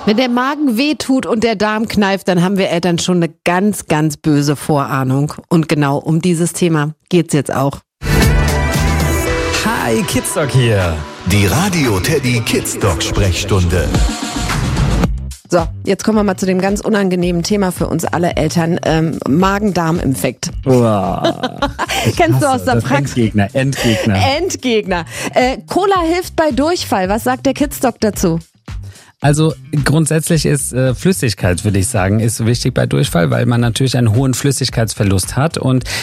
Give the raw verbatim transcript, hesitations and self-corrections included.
Wenn der Magen wehtut und der Darm kneift, dann haben wir Eltern schon eine ganz, ganz böse Vorahnung. Und genau um dieses Thema geht's jetzt auch. Hi, Kidsdoc hier. Die Radio Teddy Kidsdoc Sprechstunde. So, jetzt kommen wir mal zu dem ganz unangenehmen Thema für uns alle Eltern, ähm, Magen-Darm-Infekt. Wow. Kennst du aus der Praxis? Endgegner, Endgegner. Endgegner. Äh, Cola hilft bei Durchfall. Was sagt der Kidsdoc dazu? Also grundsätzlich ist äh, Flüssigkeit, würde ich sagen, ist wichtig bei Durchfall, weil man natürlich einen hohen Flüssigkeitsverlust hat und